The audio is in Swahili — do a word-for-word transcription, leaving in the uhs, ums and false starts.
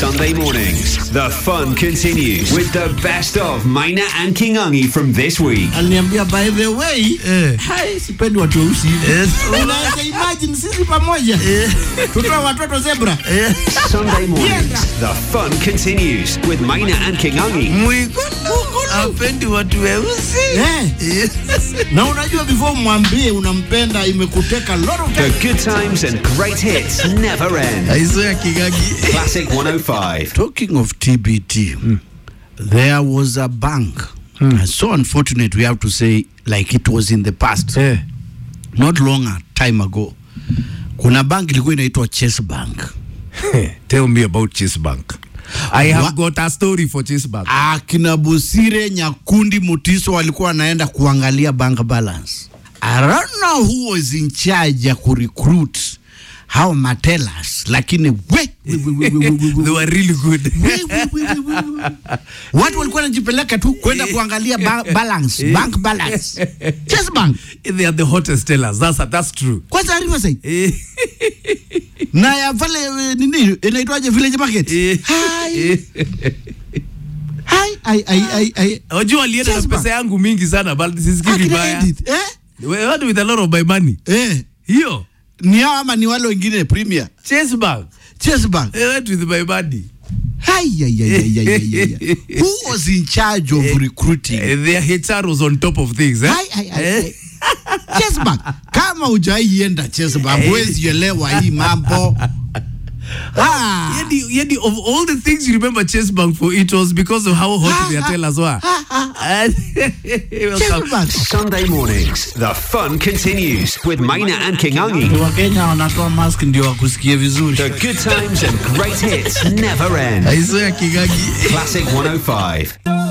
Sunday mornings, the fun continues with the best of Maina and Kingangi from this week. Aliniambia, by the way, eh, hai sipendi watu weusi. Unaweza imagine sisi pamoja. Tutoa watoto zebra. Sunday mornings, the fun continues with Maina and Kingangi. Apendi watu weusi. Eh. Na unajua before mwambie unampenda imekuteka lot of time. The good times and great hits never end. Aizoea Kingangi. Classic one oh five. Talking of T B T, mm. there was a bank. Mm. So unfortunate, we have to say, like it was in the past. Yeah. Not long a time ago. Kuna bank ilikuwa inaitwa Chase Bank. Tell me about Chase Bank. I have What? got a story for Chase Bank. Akina Busire, Nyakundi, Mutiso walikuwa wanaenda kuangalia bank balance. I don't know who was in charge ya kurecruit how Matelas, lakini we, we, we, we, we, we, we they were really good. we, we, we, we, we. Watu walikuwa wanajipeleka tu kwenda kuangalia ba balance, bank balance. Chase Bank. They are the hottest tellers. That's that's true. Kwa taarifa sasa. Na ya vale nini inaitwaje Village Market? Hai. Hai ai ai ai ai. Unajua alienda na pesa yangu mingi sana but sisikii vibaya. Eh? We had with a lot of my money. Eh. Hiyo. Ni hao ama ni wale wengine Premier? Chase Bank. Chase Bank. I went with my money. Hai ai ai ai ai. Who was in charge of recruiting? Uh, their H R was on top of things, eh? Hai ai ai. Chase Bank. Kama hujaienda Chase Bank, huwezi elewa hii mambo. Ah. Yedi, yedi, of all the things you remember Chase Bank for, it was because of how hot their tellers were. Chase Bank. Sunday mornings, the fun continues with Maina and Kingangi. Wakenya wanatoa mask ndio wakusikie vizuri. The good times and great hits never end. Aizoea Kingangi. Classic one oh five.